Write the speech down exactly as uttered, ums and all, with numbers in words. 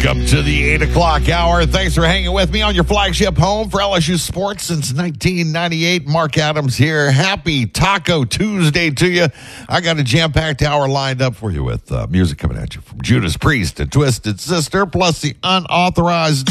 Welcome to the eight o'clock hour. Thanks for hanging with me on your flagship home for L S U sports since nineteen ninety-eight. Mark Adams here. Happy Taco Tuesday to you. I got a jam-packed hour lined up for you with uh, music coming at you from Judas Priest and Twisted Sister, plus the unauthorized